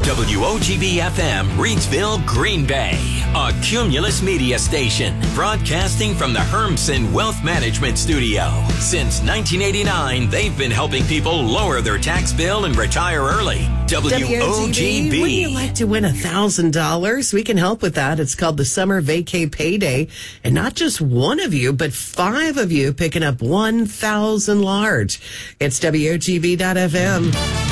WOGB-FM, Reidsville, Green Bay. A Cumulus Media station, broadcasting from the Hermson Wealth Management Studio. Since 1989, they've been helping people lower their tax bill and retire early. WOGB. Wouldn't you like to win $1,000? We can help with that. It's called the Summer Vacay Payday. And not just one of you, but 5 of you picking up 1,000 large. It's WOGB.FM.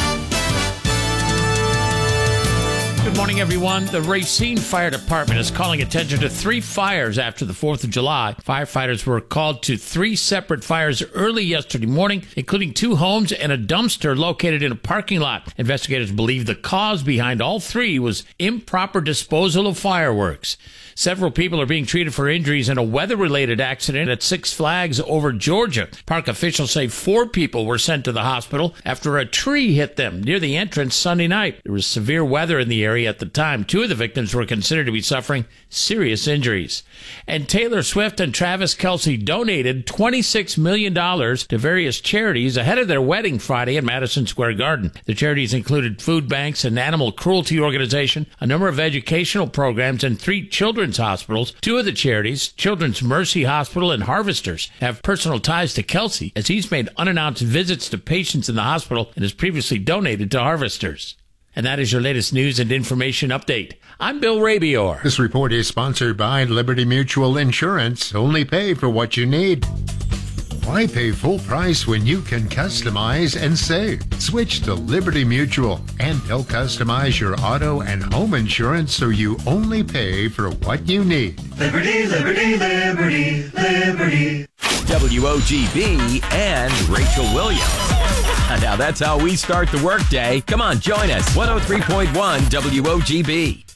Good morning, everyone. The Racine Fire Department is calling attention to 3 fires after the 4th of July. Firefighters were called to 3 separate fires early yesterday morning, including 2 homes and a dumpster located in a parking lot. Investigators believe the cause behind all 3 was improper disposal of fireworks. Several people are being treated for injuries in a weather-related accident at Six Flags over Georgia. Park officials say 4 people were sent to the hospital after a tree hit them near the entrance Sunday night. There was severe weather in the area at the time. 2 of the victims were considered to be suffering serious injuries. And Taylor Swift and Travis Kelce donated $26 million to various charities ahead of their wedding Friday at Madison Square Garden. The charities included food banks, an animal cruelty organization, a number of educational programs, and 3 children's hospitals. 2 of the charities, Children's Mercy Hospital and Harvesters, have personal ties to Kelce, as he's made unannounced visits to patients in the hospital and has previously donated to Harvesters. And that is your latest news and information update. I'm Bill Rabior. This report is sponsored by Liberty Mutual Insurance. Only pay for what you need. Why pay full price when you can customize and save? Switch to Liberty Mutual, and they'll customize your auto and home insurance so you only pay for what you need. Liberty, liberty, liberty, liberty. WOGB and Rachel Williams. Now that's how we start the workday. Come on, join us. 103.1 WOGB.